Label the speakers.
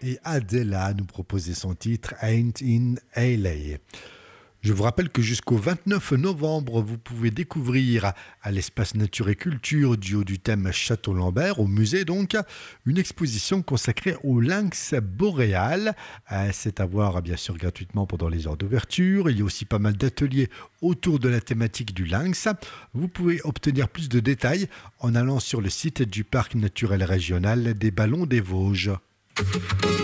Speaker 1: et Adela nous proposait son titre Ain't in LA. Je vous rappelle que jusqu'au 29 novembre, vous pouvez découvrir à l'espace Nature et Culture du haut du thème Château Lambert, au musée donc, une exposition consacrée au lynx boréal. C'est à voir bien sûr gratuitement pendant les heures d'ouverture. Il y a aussi pas mal d'ateliers autour de la thématique du lynx. Vous pouvez obtenir plus de détails en allant sur le site du Parc naturel régional des Ballons des Vosges.